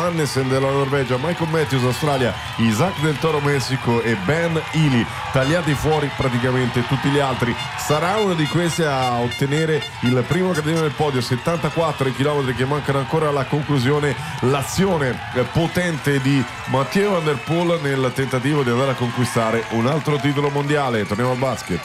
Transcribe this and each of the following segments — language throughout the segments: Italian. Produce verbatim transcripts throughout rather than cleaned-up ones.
Johannesen della Norvegia, Michael Matthews Australia, Isaac del Toro Messico e Ben Healy, tagliati fuori praticamente tutti gli altri. Sarà uno di questi a ottenere il primo gradino del podio, settantaquattro chilometri che mancano ancora alla conclusione. L'azione potente di Mathieu Van Der Poel nel tentativo di andare a conquistare un altro titolo mondiale. Torniamo al basket.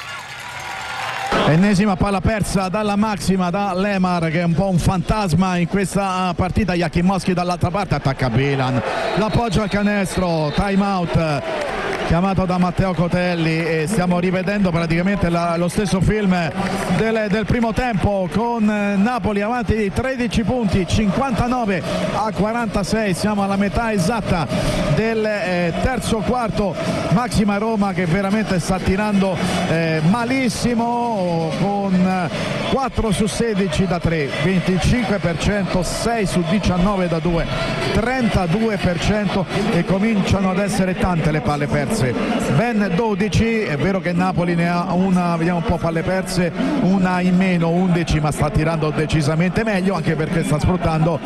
Ennesima palla persa dalla Maxima, da Lemar, che è un po' un fantasma in questa partita. Jakimowski dall'altra parte, attacca Bilan, l'appoggio al canestro, time out chiamato da Matteo Cotelli, e stiamo rivedendo praticamente la, lo stesso film del, del primo tempo, con Napoli avanti di tredici punti, cinquantanove a quarantasei. Siamo alla metà esatta del eh, terzo quarto. Maxima Roma che veramente sta tirando eh, malissimo, con quattro su sedici da tre, venticinque per cento, sei su diciannove da due, trentadue per cento, e cominciano ad essere tante le palle perse, ben dodici. È vero che Napoli ne ha una, vediamo un po', palle perse, una in meno, undici, ma sta tirando decisamente meglio, anche perché sta sfruttando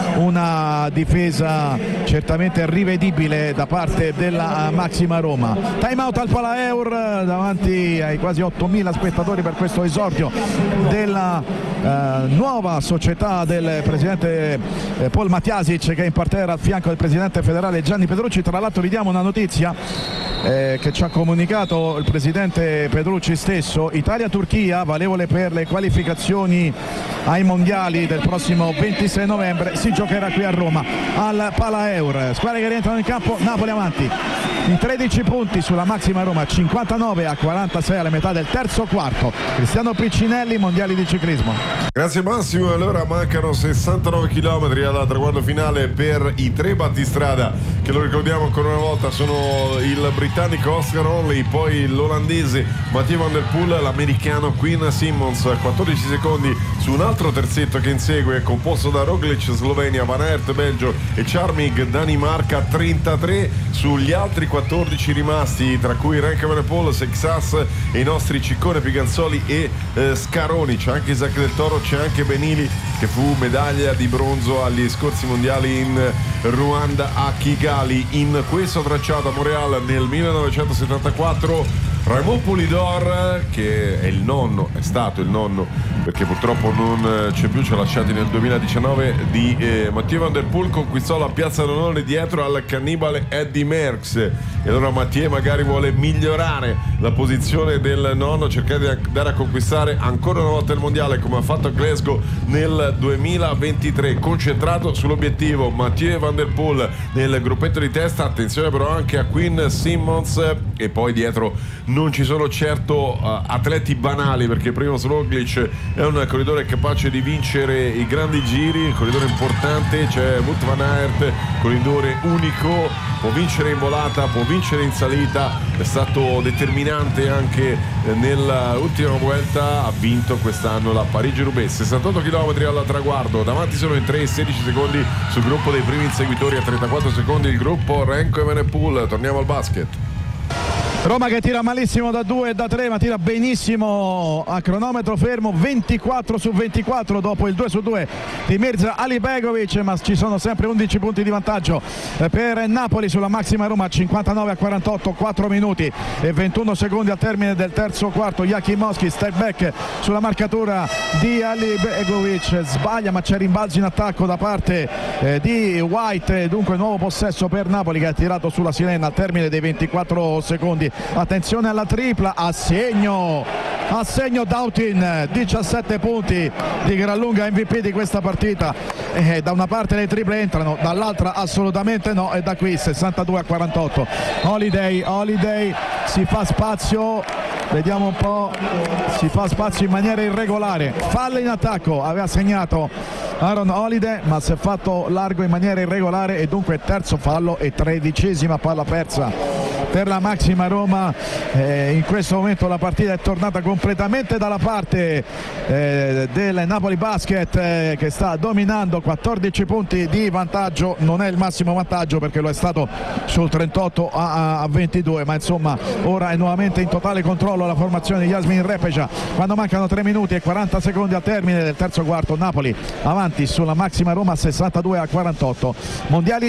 una difesa certamente rivedibile da parte della Maxima Roma. Time out al Palaeur davanti ai quasi ottomila spettatori per questo esordio della eh, nuova società del presidente eh, Paul Matjasic, che è in parterre al fianco del presidente federale Gianni Pedrucci. Tra l'altro vi diamo una notizia eh, che ci ha comunicato il presidente Pedrucci stesso: Italia-Turchia, valevole per le qualificazioni ai mondiali del prossimo ventisei novembre, si giocherà qui a Roma al Palaeur. Squadre che rientrano in campo: Napoli avanti in tredici punti sulla Maxima Roma, cinquantanove a quarantasei alla metà del terzo quarto. Cristiano Piccinelli, mondiali di ciclismo. Grazie Massimo. Allora mancano sessantanove chilometri al traguardo finale per i tre battistrada, che lo ricordiamo ancora una volta sono il britannico Oscar Onley, poi l'olandese Mathieu Van Der Poel, l'americano Quinn Simmons, quattordici secondi su un altro terzetto che insegue, composto da Roglic Slovenia, Van Aert Belgio e Charmig Danimarca, trentatré sugli altri quattordici rimasti, tra cui Renke Van Der Poel, Sexas e i nostri Ciccone, Piganzoli e eh, Scaroni. C'è anche Isaac del Toro, c'è anche Benili, che fu medaglia di bronzo agli scorsi mondiali in Ruanda a Kigali. In questo tracciato a Montreal nel millenovecentosettantaquattro, Raymond Poulidor, che è il nonno, è stato il nonno perché purtroppo non c'è più, ci ha lasciati nel duemiladiciannove, di eh, Mathieu Van Der Poel, conquistò la piazza d'onore dietro al cannibale Eddy Merckx. E allora Mathieu magari vuole migliorare la posizione del nonno, cercare di andare a conquistare ancora una volta il mondiale, come ha fatto a Glasgow nel duemilaventitré. Concentrato sull'obiettivo Mathieu Van Der Poel nel gruppetto di testa, attenzione però anche a Quinn Simmons, e poi dietro non ci sono certo uh, atleti banali, perché Primož Roglic è un corridore capace di vincere i grandi giri, un corridore importante. C'è Wout van Aert, corridore unico, può vincere in volata, può vincere in salita, è stato determinante anche nell'ultima Vuelta, ha vinto quest'anno la Parigi-Roubaix. Sessantotto chilometri al traguardo, davanti sono in tre e sedici secondi sul gruppo dei primi inseguitori, a trentaquattro secondi il gruppo Renko Evenepoel. Torniamo al basket. Roma che tira malissimo da due e da tre, ma tira benissimo a cronometro fermo, ventiquattro su ventiquattro dopo il due su due di Mirza Alibegovic, ma ci sono sempre undici punti di vantaggio per Napoli sulla Maxima Roma, cinquantanove a quarantotto, quattro minuti e ventuno secondi al termine del terzo quarto. Jakimowski, step back sulla marcatura di Alibegovic, sbaglia ma c'è rimbalzo in attacco da parte eh, di White, dunque nuovo possesso per Napoli, che ha tirato sulla sirena al termine dei ventiquattro secondi. Attenzione alla tripla, a segno, a segno Dautin, diciassette punti, di gran lunga M V P di questa partita. Eh, da una parte le triple entrano, dall'altra assolutamente no, e da qui sessantadue a quarantotto. Holiday, Holiday si fa spazio, vediamo un po', si fa spazio in maniera irregolare, fallo in attacco, aveva segnato Aaron Holiday ma si è fatto largo in maniera irregolare, e dunque terzo fallo e tredicesima palla persa per la Maxima Roma. Eh, in questo momento la partita è tornata completamente dalla parte eh, del Napoli Basket, eh, che sta dominando, quattordici punti di vantaggio, non è il massimo vantaggio perché lo è stato sul trentotto a ventidue, ma insomma ora è nuovamente in totale controllo la formazione di Yasmin Repeja quando mancano tre minuti e quaranta secondi al termine del terzo quarto. Napoli avanti sulla Maxima Roma sessantadue a quarantotto. Mondiali